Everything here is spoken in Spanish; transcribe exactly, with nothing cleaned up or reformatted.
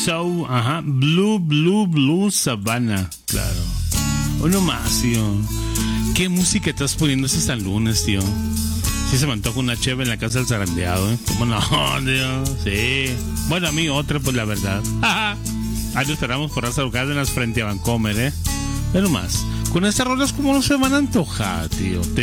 So, ajá, Blue, Blue, Blue Savannah, claro. Uno más, tío. ¿Qué música estás poniendo ese San Lunes, tío? Sí se me antoja una cheve en la casa del zarandeado, ¿eh? ¿Cómo no, tío? Sí. Bueno, a mí otra, pues la verdad. Ahí lo esperamos por Lázaro Cárdenas frente a Vancomer, ¿eh? Pero más. Con estas rolas, ¿cómo no se van a antojar, tío? Te